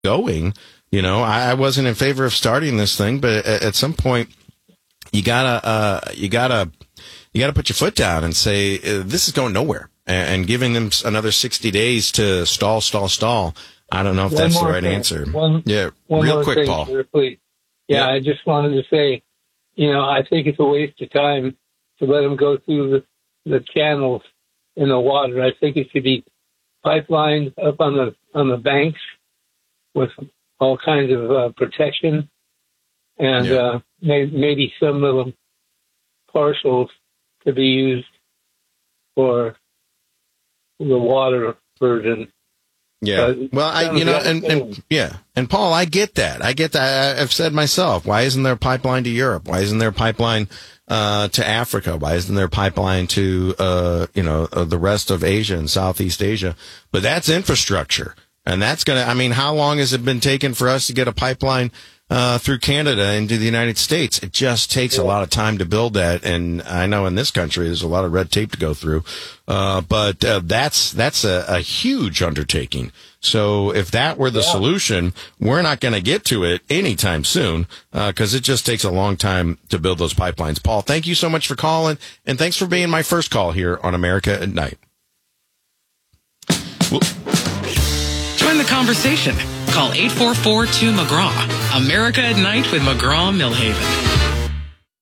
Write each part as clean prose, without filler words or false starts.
going. You know, I wasn't in favor of starting this thing, but at some point, you gotta put your foot down and say this is going nowhere, and giving them another 60 days to stall. I don't know if that's the right answer. One real quick, thing, Paul. Sir, please. Yeah, I just wanted to say, I think it's a waste of time to let them go through the channels in the water. I think it should be pipelined up on the banks with all kinds of protection, and maybe some little parcels to be used for the water version. Yeah. Well, and Paul, I get that. I've said myself, why isn't there a pipeline to Europe? Why isn't there a pipeline to Africa? Why isn't there a pipeline to the rest of Asia and Southeast Asia? But that's infrastructure. And that's how long has it been taken for us to get a pipeline through Canada into the United States? It just takes a lot of time to build that. And I know in this country, there's a lot of red tape to go through. But that's a huge undertaking. So if that were the solution, we're not going to get to it anytime soon, because it just takes a long time to build those pipelines. Paul, thank you so much for calling, and thanks for being my first call here on America at Night. Join the conversation. Call 844-2-McGraw. America at Night with McGraw-Millhaven.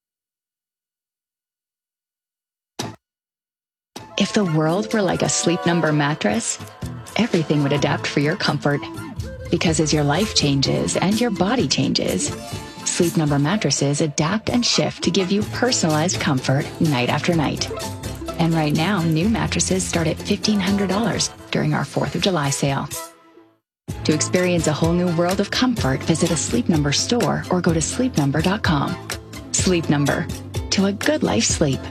If the world were like a Sleep Number mattress, everything would adapt for your comfort. Because as your life changes and your body changes, Sleep Number mattresses adapt and shift to give you personalized comfort night after night. And right now, new mattresses start at $1,500 during our 4th of July sale. To experience a whole new world of comfort, visit a Sleep Number store or go to sleepnumber.com. Sleep Number. To a good life sleep.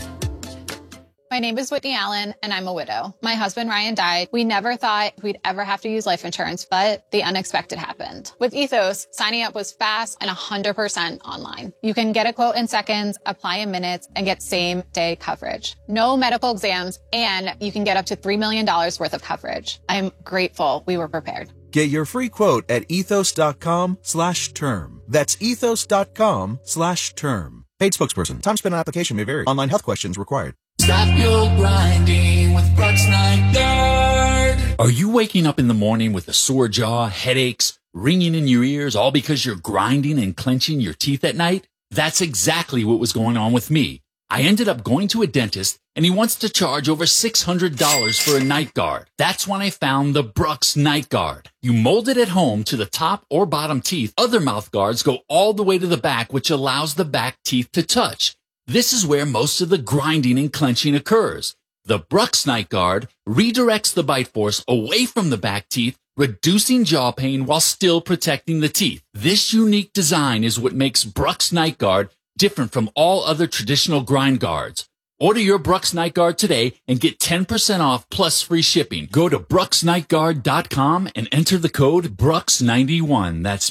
My name is Whitney Allen, and I'm a widow. My husband, Ryan, died. We never thought we'd ever have to use life insurance, but the unexpected happened. With Ethos, signing up was fast and 100% online. You can get a quote in seconds, apply in minutes, and get same-day coverage. No medical exams, and you can get up to $3 million worth of coverage. I'm grateful we were prepared. Get your free quote at ethos.com/term. That's ethos.com/term. Paid spokesperson. Time spent on application may vary. Online health questions required. Stop your grinding with Brooks Night Guard. Are you waking up in the morning with a sore jaw, headaches, ringing in your ears, all because you're grinding and clenching your teeth at night? That's exactly what was going on with me. I ended up going to a dentist, and he wants to charge over $600 for a night guard. That's when I found the Brooks Night Guard. You mold it at home to the top or bottom teeth. Other mouth guards go all the way to the back, which allows the back teeth to touch. This is where most of the grinding and clenching occurs. The Brooks Night Guard redirects the bite force away from the back teeth, reducing jaw pain while still protecting the teeth. This unique design is what makes Brooks Night Guard different from all other traditional grind guards. Order your Brooks Night Guard today and get 10% off plus free shipping. Go to brooksnightguard.com and enter the code BRUX91. That's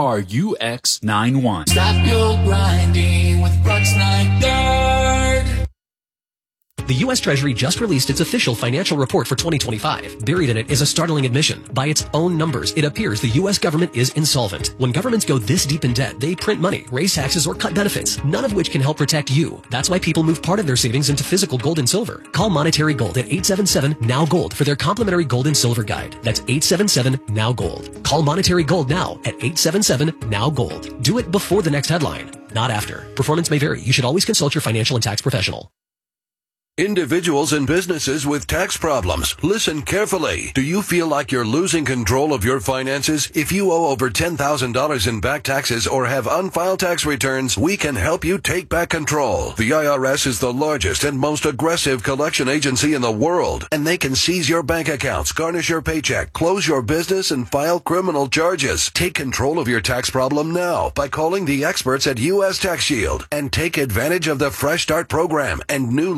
BRUX91. Stop your grinding with Brooks Night Guard. The U.S. Treasury just released its official financial report for 2025. Buried in it is a startling admission. By its own numbers, it appears the U.S. government is insolvent. When governments go this deep in debt, they print money, raise taxes, or cut benefits, none of which can help protect you. That's why people move part of their savings into physical gold and silver. Call Monetary Gold at 877-NOW-GOLD for their complimentary gold and silver guide. That's 877-NOW-GOLD. Call Monetary Gold now at 877-NOW-GOLD. Do it before the next headline, not after. Performance may vary. You should always consult your financial and tax professional. Individuals and businesses with tax problems, listen carefully. Do you feel like you're losing control of your finances? If you owe over $10,000 in back taxes or have unfiled tax returns, we can help you take back control. The IRS is the largest and most aggressive collection agency in the world, and they can seize your bank accounts, garnish your paycheck, close your business, and file criminal charges. Take control of your tax problem now by calling the experts at U.S. Tax Shield and take advantage of the Fresh Start program and new laws that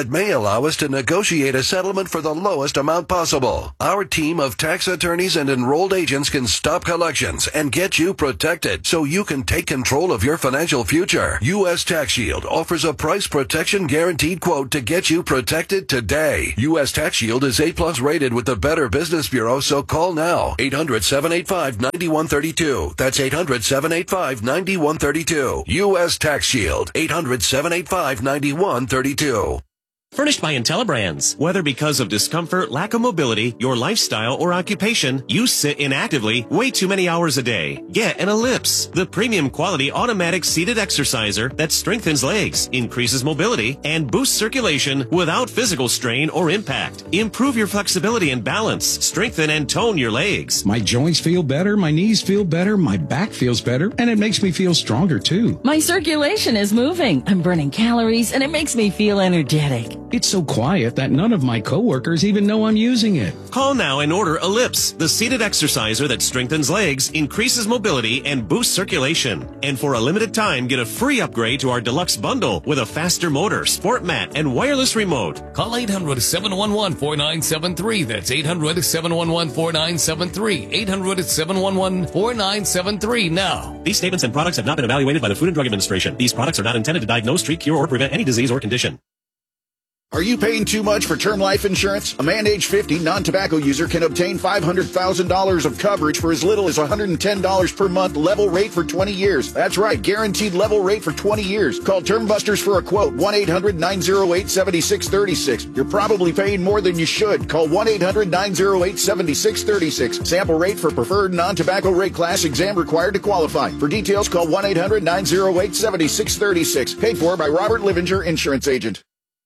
that may allow us to negotiate a settlement for the lowest amount possible. Our team of tax attorneys and enrolled agents can stop collections and get you protected so you can take control of your financial future. U.S. Tax Shield offers a price protection guaranteed quote to get you protected today. U.S. Tax Shield is A+ rated with the Better Business Bureau, so call now. 800-785-9132. That's 800-785-9132. U.S. Tax Shield. 800-785-9132. Furnished by IntelliBrands. Whether because of discomfort, lack of mobility, your lifestyle, or occupation, you sit inactively way too many hours a day. Get an Ellipse, the premium quality automatic seated exerciser that strengthens legs, increases mobility, and boosts circulation without physical strain or impact. Improve your flexibility and balance. Strengthen and tone your legs. My joints feel better, my knees feel better, my back feels better, and it makes me feel stronger too. My circulation is moving. I'm burning calories, and it makes me feel energetic. It's so quiet that none of my coworkers even know I'm using it. Call now and order Ellipse, the seated exerciser that strengthens legs, increases mobility, and boosts circulation. And for a limited time, get a free upgrade to our deluxe bundle with a faster motor, sport mat, and wireless remote. Call 800-711-4973. That's 800-711-4973. 800-711-4973 now. These statements and products have not been evaluated by the Food and Drug Administration. These products are not intended to diagnose, treat, cure, or prevent any disease or condition. Are you paying too much for term life insurance? A man age 50 non-tobacco user can obtain $500,000 of coverage for as little as $110 per month, level rate for 20 years. That's right, guaranteed level rate for 20 years. Call Term Busters for a quote, 1-800-908-7636. You're probably paying more than you should. Call 1-800-908-7636. Sample rate for preferred non-tobacco rate class, exam required to qualify. For details, call 1-800-908-7636. Paid for by Robert Livinger, Insurance Agent.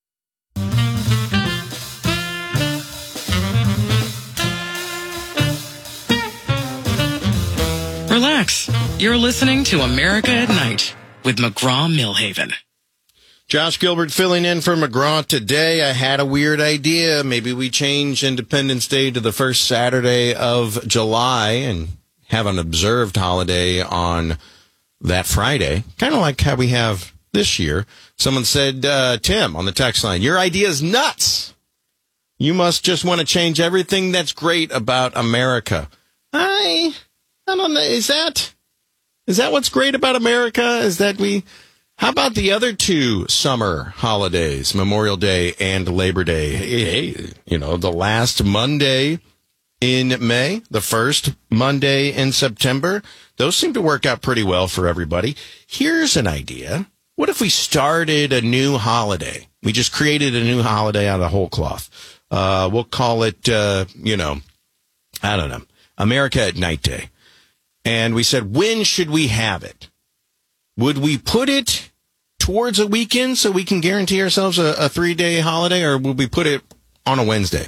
Relax. You're listening to America at Night with McGraw-Milhaven. Josh Gilbert filling in for McGraw today. I had a weird idea. Maybe we change Independence Day to the first Saturday of July and have an observed holiday on that Friday. Kind of like how we have this year. Someone said, Tim, on the text line, your idea is nuts. You must just want to change everything that's great about America. I don't know. Is that what's great about America? Is that how about the other two summer holidays, Memorial Day and Labor Day? Hey, the last Monday in May, the first Monday in September, those seem to work out pretty well for everybody. Here's an idea. What if we started a new holiday? We just created a new holiday out of whole cloth. We'll call it, I don't know, America at Night Day. And we said, when should we have it? Would we put it towards a weekend so we can guarantee ourselves a 3-day holiday, or would we put it on a Wednesday?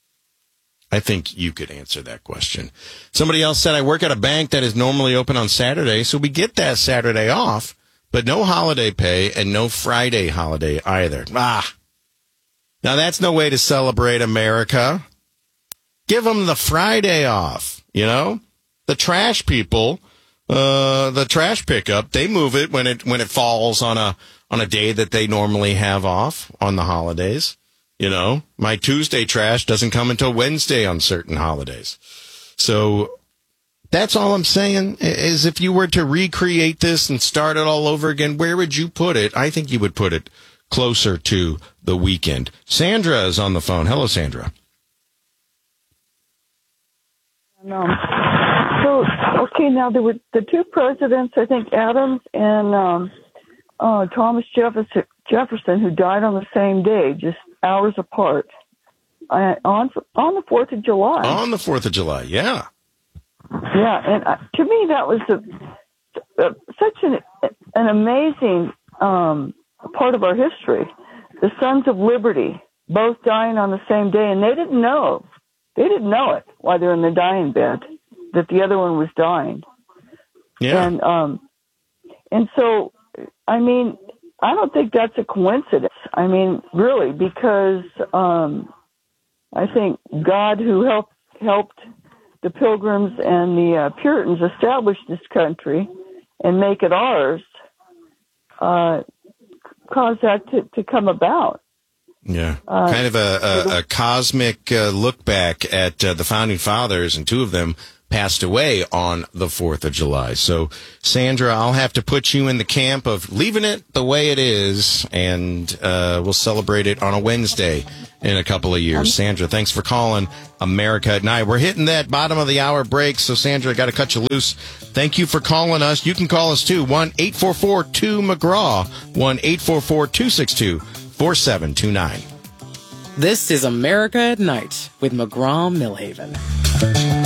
I think you could answer that question. Somebody else said, I work at a bank that is normally open on Saturday, so we get that Saturday off, but no holiday pay and no Friday holiday either. Now that's no way to celebrate America. Give them the Friday off, The trash people, the trash pickup, they move it when it falls on a day that they normally have off on the holidays. My Tuesday trash doesn't come until Wednesday on certain holidays. So that's all I'm saying is if you were to recreate this and start it all over again, where would you put it? I think you would put it closer to the weekend. Sandra is on the phone. Hello, Sandra. Okay, now there were the two presidents, I think Adams and Thomas Jefferson, who died on the same day, just hours apart, on the 4th of July. On the 4th of July, yeah. Yeah, and to me that was such an amazing part of our history. The Sons of Liberty, both dying on the same day, and they didn't know it while they're in the dying bed, that the other one was dying. Yeah. And so, I mean, I don't think that's a coincidence. I mean, really, because I think God, who helped the Pilgrims and the Puritans establish this country and make it ours, caused that to come about. Yeah. Kind of a cosmic look back at the founding fathers, and two of them passed away on the 4th of July. So, Sandra, I'll have to put you in the camp of leaving it the way it is, and we'll celebrate it on a Wednesday in a couple of years. Sandra, thanks for calling America at Night. We're hitting that bottom of the hour break, so Sandra, I got to cut you loose. Thank you for calling us. You can call us too, 1-844-2-McGraw, 1-844-262-4729. This is America at Night with McGraw Millhaven.